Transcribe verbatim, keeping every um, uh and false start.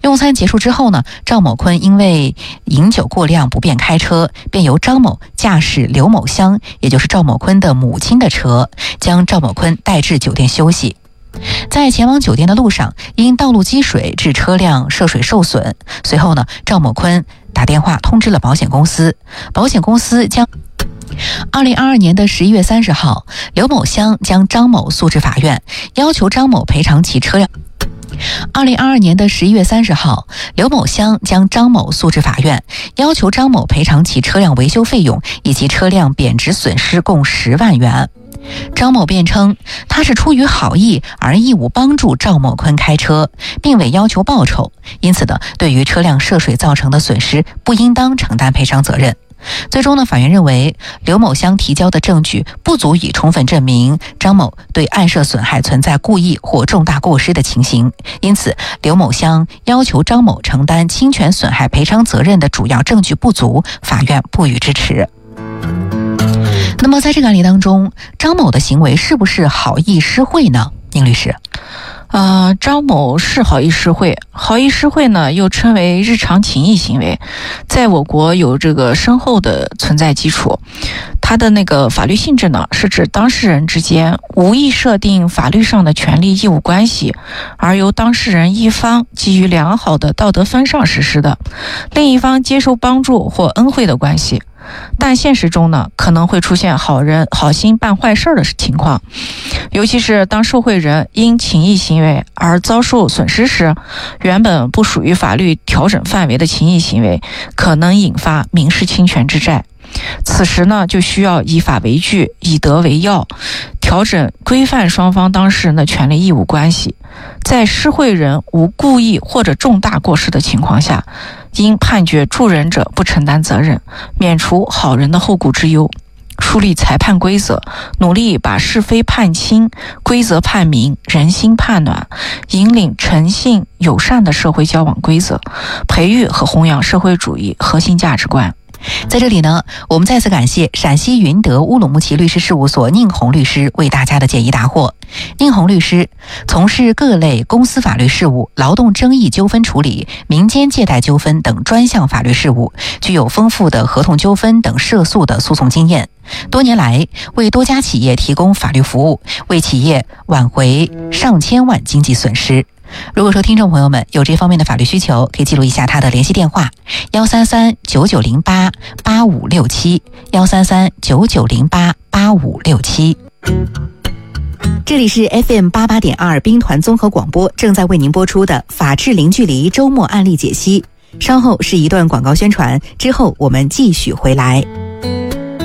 用餐结束之后呢，赵某坤因为饮酒过量不便开车，便由张某驾驶刘某香，也就是赵某坤的母亲的车，将赵某坤带至酒店休息。在前往酒店的路上，因道路积水致车辆涉水受损。随后呢，赵某坤打电话通知了保险公司，保险公司将二零二二年的十一月三十号，刘某香将张某诉至法院，要求张某赔偿其车辆。二零二二年的十一月三十号，刘某香将张某诉至法院，要求张某赔偿其车辆维修费用以及车辆贬值损失共十万元。张某辩称，他是出于好意而义务帮助赵某坤开车，并未要求报酬，因此呢，对于车辆涉水造成的损失，不应当承担赔偿责任。最终呢，法院认为刘某香提交的证据不足以充分证明张某对案涉损害存在故意或重大过失的情形，因此刘某香要求张某承担侵权损害赔偿责任的主要证据不足，法院不予支持。那么在这个案例当中，张某的行为是不是好意施惠呢？宁律师。 呃，张某是好意施惠，好意施惠呢又称为日常情谊行为，在我国有这个深厚的存在基础。它的那个法律性质呢，是指当事人之间无意设定法律上的权利义务关系，而由当事人一方基于良好的道德风尚实施的，另一方接受帮助或恩惠的关系。但现实中呢，可能会出现好人好心办坏事的情况，尤其是当受贿人因情谊行为而遭受损失时，原本不属于法律调整范围的情谊行为，可能引发民事侵权之债。此时呢，就需要以法为据，以德为要，调整规范双方当事人的权利义务关系。在施惠人无故意或者重大过失的情况下，应判决助人者不承担责任，免除好人的后顾之忧，树立裁判规则，努力把是非判清，规则判明，人心判暖，引领诚信友善的社会交往规则，培育和弘扬社会主义核心价值观。 在这里呢，我们再次感谢陕西云德乌鲁木齐律师事务所宁红律师为大家的解疑答惑。宁红律师从事各类公司法律事务、劳动争议纠纷处理、民间借贷纠纷等专项法律事务，具有丰富的合同纠纷等涉诉的诉讼经验。多年来为多家企业提供法律服务，为企业挽回上千万经济损失。如果说听众朋友们有这方面的法律需求，可以记录一下他的联系电话：幺三三九九零八八五六七，幺三三九九零八八五六七。这里是 F M 八八点二兵团综合广播，正在为您播出的法治零距离周末案例解析。稍后是一段广告宣传，之后我们继续回来。